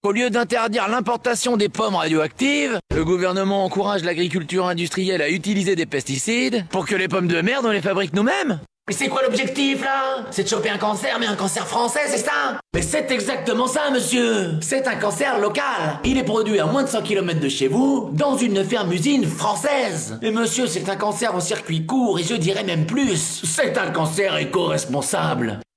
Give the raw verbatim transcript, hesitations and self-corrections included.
Au lieu d'interdire l'importation des pommes radioactives, le gouvernement encourage l'agriculture industrielle à utiliser des pesticides pour que les pommes de merde, on les fabrique nous-mêmes. Mais c'est quoi l'objectif, là? C'est de choper un cancer, mais un cancer français, c'est ça? Mais c'est exactement ça, monsieur. C'est un cancer local. Il est produit à moins de cent kilomètres de chez vous, dans une ferme-usine française. Et monsieur, c'est un cancer au circuit court, et je dirais même plus. C'est un cancer éco-responsable.